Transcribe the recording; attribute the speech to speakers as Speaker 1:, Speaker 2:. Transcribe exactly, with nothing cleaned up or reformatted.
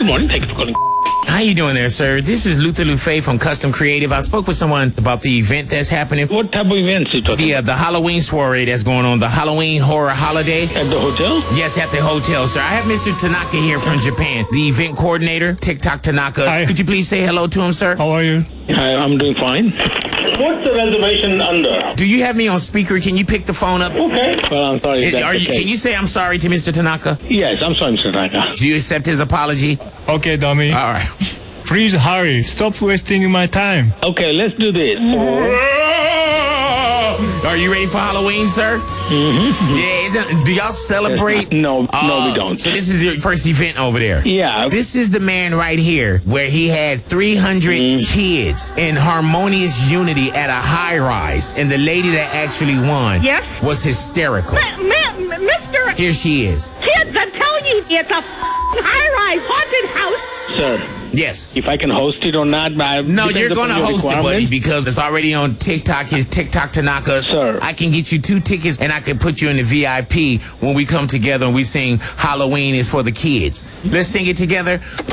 Speaker 1: Good morning. Thank you for calling.
Speaker 2: How you doing there, sir? This is Luther Lufay from Custom Creative. I spoke with someone about the event that's happening.
Speaker 1: What type of events are you talking
Speaker 2: The, uh, the Halloween soiree that's going on, the Halloween horror holiday.
Speaker 1: At the hotel?
Speaker 2: Yes, at the hotel, sir. I have Mister Tanaka here from Japan, the event coordinator, TikTok Tanaka.
Speaker 3: Hi.
Speaker 2: Could you please say hello to him, sir?
Speaker 3: How are you?
Speaker 1: Hi, I'm doing fine. What's the reservation under?
Speaker 2: Do you have me on speaker? Can you pick the phone up?
Speaker 1: Okay. Well, I'm sorry. if
Speaker 2: Is-
Speaker 1: that's
Speaker 2: are
Speaker 1: the
Speaker 2: you,
Speaker 1: case.
Speaker 2: can you say I'm sorry to Mister Tanaka?
Speaker 1: Yes, I'm sorry, Mister Tanaka.
Speaker 2: Do you accept his apology?
Speaker 3: Okay, dummy.
Speaker 2: All right.
Speaker 3: Please hurry. Stop wasting my time.
Speaker 1: Okay, let's do this.
Speaker 2: Are you ready for Halloween, sir? Mm-hmm. Yeah, isn't, do y'all celebrate?
Speaker 1: No, no,
Speaker 2: Oh,
Speaker 1: we don't.
Speaker 2: So this is your first event over there?
Speaker 1: Yeah.
Speaker 2: This is the man right here where he had three hundred
Speaker 1: Mm.
Speaker 2: kids in harmonious unity at a high rise. And the lady that actually won
Speaker 4: Yes?
Speaker 2: was hysterical.
Speaker 4: Ma- ma- Mister
Speaker 2: Here she is.
Speaker 4: Kids, I'm telling you, it's a high-rise haunted house.
Speaker 1: Sir,
Speaker 2: Yes.
Speaker 1: if I can host it or not, I
Speaker 2: No,
Speaker 1: depends
Speaker 2: you're going to
Speaker 1: upon your
Speaker 2: host it, buddy,
Speaker 1: requirements.
Speaker 2: because it's already on TikTok. His TikTok Tanaka.
Speaker 1: Sir.
Speaker 2: I can get you two tickets, and I can put you in the V I P when we come together and we sing Halloween is for the kids. Let's sing it together.